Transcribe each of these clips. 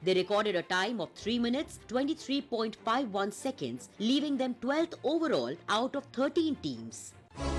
They recorded a time of 3 minutes 23.51 seconds, leaving them 12th overall out of 13 teams.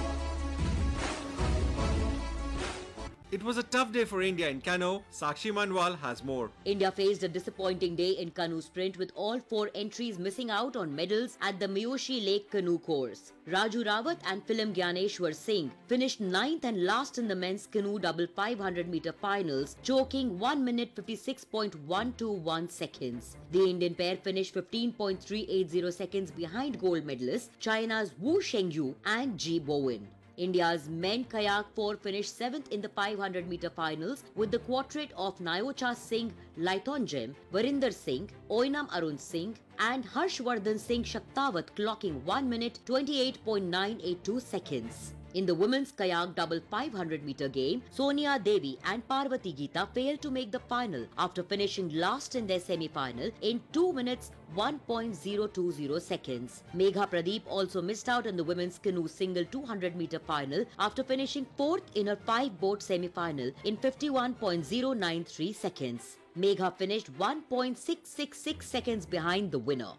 It was a tough day for India in canoe. Sakshi Manwal has more. India faced a disappointing day in canoe sprint with all 4 entries missing out on medals at the Myoshi Lake canoe course. Raju Rawat and Philim Gyaneshwar Singh finished 9th and last in the men's canoe double 500-meter finals, choking 1 minute 56.121 seconds. The Indian pair finished 15.380 seconds behind gold medalists China's Wu Shengyu and Ji Bowen. India's men kayak 4 finished 7th in the 500-meter finals with the quartet of Nyocha Singh Laithonjem, Varinder Singh, Oinam Arun Singh and Harshvardhan Singh Shaktawat clocking 1 minute 28.982 seconds. In the women's kayak double 500-meter game, Sonia Devi and Parvati Geeta failed to make the final after finishing last in their semi-final in 2 minutes 1.020 seconds. Megha Pradeep also missed out on the women's canoe single 200-meter final after finishing 4th in her 5-boat semi-final in 51.093 seconds. Megha finished 1.666 seconds behind the winner.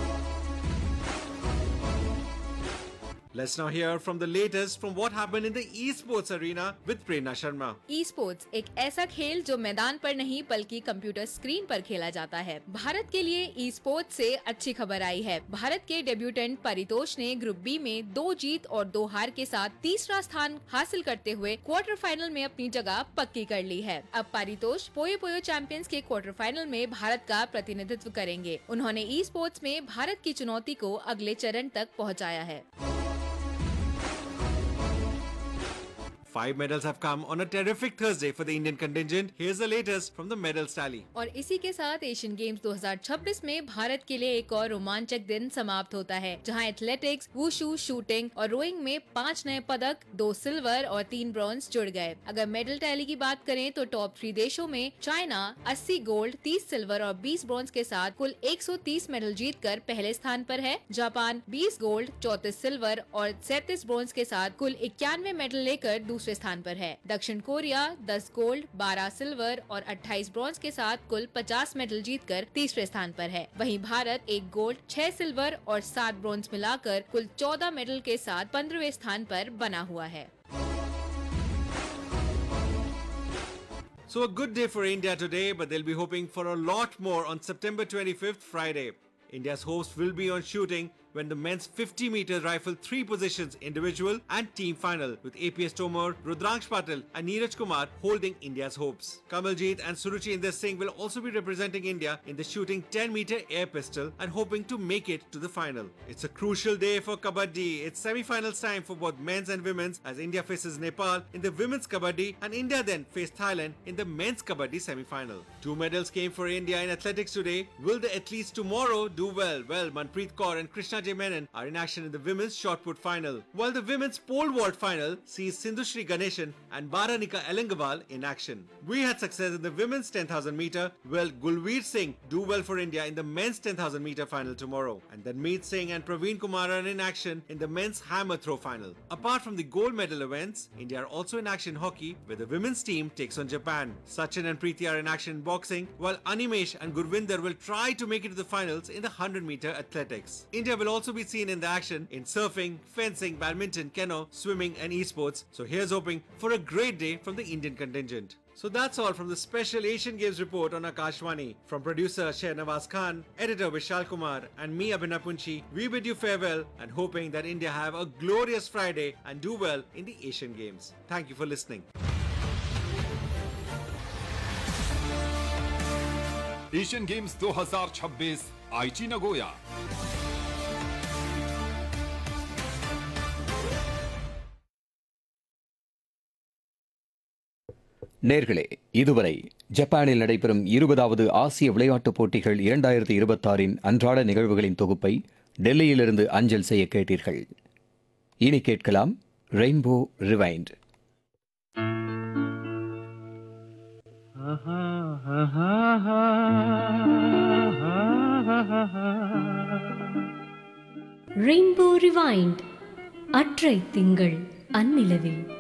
Let's now hear from the latest from what happened in the esports arena with Prerna Sharma. Esports एक ऐसा खेल जो मैदान पर नहीं बल्कि computer screen पर खेला जाता है। भारत के लिए esports से अच्छी खबर आई है। भारत के डेब्यूटेंट परितोष ने ग्रुप बी में 2 जीत और 2 हार के साथ तीसरा स्थान हासिल करते हुए क्वार्टर फाइनल में अपनी जगह पक्की कर ली है। अब परितोष पोयो पोयो चैंपियंस के क्वार्टर फाइनल में भारत का प्रतिनिधित्व करेंगे। उन्होंने esports में भारत की चुनौती को अगले चरण तक पहुँचाया है। 5 medals have come on a terrific Thursday for the Indian contingent. Here's the latest from the medals tally. और इसी के साथ एशियन गेम्स 2026 में भारत के लिए एक और रोमांचक दिन समाप्त होता है, जहां एथलेटिक्स, वुशु, शूटिंग और रोइंग में 5 नए पदक, 2 सिल्वर और 3 ब्रॉन्ज जुड़ गए। अगर मेडल टैली की बात करें तो टॉप 3 देशों में चाइना 80 गोल्ड, 30 सिल्वर और 20 ब्रॉन्ज के साथ कुल 130 मेडल जीतकर पहले स्थान पर है। जापान 20 गोल्ड, 34 सिल्वर और 37 ब्रॉन्ज के साथ कुल 91 मेडल लेकर दूसरे स्थान पर है। दक्षिण कोरिया 10 गोल्ड, 12 सिल्वर और 28 ब्रॉन्ज के साथ कुल 50 मेडल जीतकर तीसरे स्थान पर है। वहीं भारत 1 गोल्ड, 6 सिल्वर और 7 ब्रॉन्ज मिलाकर कुल 14 मेडल के साथ 15वें स्थान पर बना हुआ है। So a good day for India today, but they'll be hoping for a lot more on September 25th, Friday. India's hopes will be on shooting when the men's 50-meter rifle 3 positions individual and team final with APS Tomar, Rudraksh Patil and Neeraj Kumar holding India's hopes. Kamaljeet and Suruchi Inder Singh will also be representing India in the shooting 10-meter air pistol and hoping to make it to the final. It's a crucial day for Kabaddi. It's semi-finals time for both men's and women's as India faces Nepal in the women's Kabaddi and India then face Thailand in the men's Kabaddi semi-final. 2 medals came for India in athletics today. Will the athletes tomorrow do well? Well, Manpreet Kaur and Krishna J. Menon are in action in the women's shot put final, while the women's pole vault final sees Sindhushri Ganeshan and Baranika Elangawal in action. We had success in the women's 10,000 meter. Well, Gulveer Singh do well for India in the men's 10,000 meter final tomorrow, and then Meet Singh and Praveen Kumar are in action in the men's hammer throw final. Apart from the gold medal events, India are also in action in hockey, where the women's team takes on Japan. Sachin and Preeti are in action in boxing, while Animesh and Gurvinder will try to make it to the finals in the 100-meter athletics. India will also be seen in the action in surfing, fencing, badminton, canoe, swimming and esports. So here's hoping for a great day from the Indian contingent. So that's all from the special Asian Games report on Akashvani. From producer Shahnawaz Khan, editor Vishal Kumar and me Abhinav Punchi, we bid you farewell and hoping that India have a glorious Friday and do well in the Asian Games. Thank you for listening. Asian games 2026 आईची Nagoya. நேர்களே, இதுவரை ஜப்பானில் நடைபெறும் 20வது ஆசிய விளையாட்டுப் போட்டிகள் 2026இன் அன்றாட நிகழ்வுகளின் தொகுப்பை டெல்லியிலிருந்து அஞ்சல் செய்ய கேட்டீர்கள். இனி கேட்கலாம் ரெயின்போ ரிவைண்ட். Rainbow rewind. அற்றை திங்கள் அந்நிலவில்